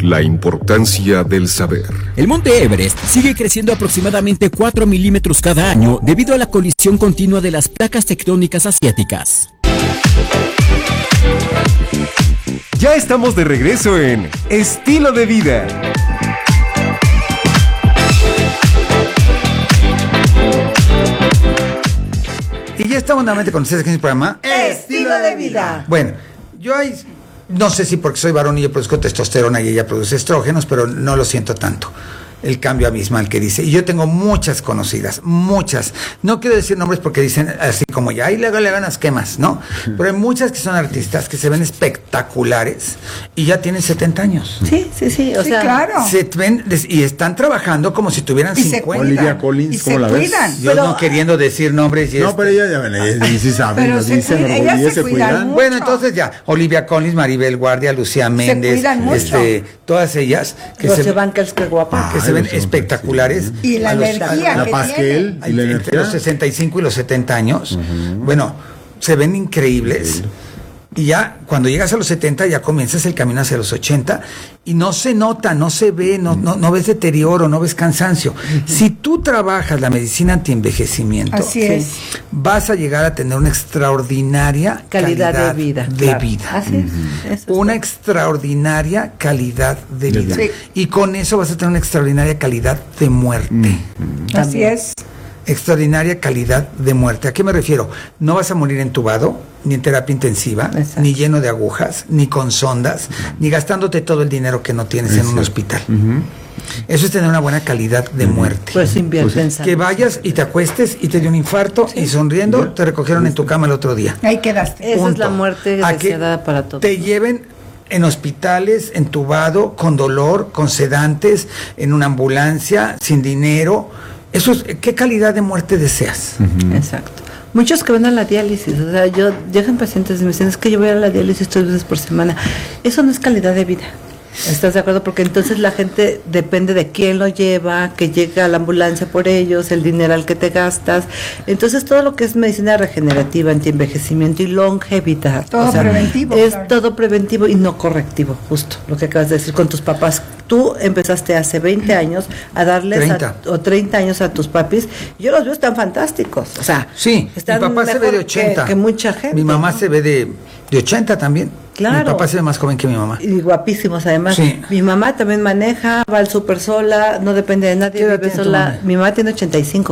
La importancia del saber. El monte Everest sigue creciendo aproximadamente 4 milímetros cada año debido a la colisión continua de las placas tectónicas asiáticas. Ya estamos de regreso en Estilo de Vida. Y ya estamos nuevamente con ustedes en el programa Estilo de Vida. Bueno, yo no sé si porque soy varón y yo produzco testosterona y ella produce estrógenos, pero no lo siento tanto. El cambio abismal que dice. Y yo tengo muchas conocidas, muchas. No quiero decir nombres porque dicen así como ya, y luego le van las quemas, ¿no? Pero hay muchas que son artistas que se ven espectaculares y ya tienen 70 años. Sí, o sea, claro. Se ven y están trabajando como si tuvieran 50. Olivia Collins, ¿cómo la ves? Yo pero, no queriendo decir nombres. Y no, pero ella sí sabe, nos dicen, ellas se cuidan mucho. Bueno, entonces ya, Olivia Collins, Maribel Guardia, Lucía Méndez, todas ellas que se van que guapa. Que se ven espectaculares. Y la energía la Pasquel, y la entre los 65 y los 70 años, bueno, se ven increíbles. Y ya cuando llegas a los 70 ya comienzas el camino hacia los 80 y no se nota, no se ve, no ves deterioro, no ves cansancio. Si tú trabajas la medicina antienvejecimiento, así es, vas a llegar a tener una extraordinaria calidad de vida. Así es. Una extraordinaria calidad de vida. Sí. Y con eso vas a tener una extraordinaria calidad de muerte. Así es. Extraordinaria calidad de muerte. ¿A qué me refiero? No vas a morir entubado, ni en terapia intensiva, ni lleno de agujas, ni con sondas, ni gastándote todo el dinero que no tienes en un hospital. Eso es tener una buena calidad de muerte. Pues invierte en que vayas y te acuestes y te dio un infarto y sonriendo te recogieron en tu cama el otro día. Ahí quedaste. Esa es la muerte deseada para todos. Te lleven en hospitales, entubado, con dolor, con sedantes, en una ambulancia, sin dinero. Eso es, ¿qué calidad de muerte deseas? Exacto. Muchos que van a la diálisis, o sea, llegan pacientes y me dicen, es que yo voy a la diálisis 3 veces por semana. Eso no es calidad de vida. ¿Estás de acuerdo? Porque entonces la gente depende de quién lo lleva, que llega a la ambulancia por ellos, el dinero al que te gastas. Entonces todo lo que es medicina regenerativa, antienvejecimiento y longevidad. Todo preventivo. Es todo preventivo y no correctivo, justo lo que acabas de decir con tus papás. Tú empezaste hace 20 años a darles 30 años a tus papis. Yo los veo, están fantásticos. O sea, sí, mi papá se ve de 80. Que mucha gente. Mi mamá se ve de 80 también. Claro. Mi papá se ve más joven que mi mamá. Y guapísimos además. Sí. Mi mamá también maneja, va al súper sola, no depende de nadie, vive sola. Mi mamá tiene 85.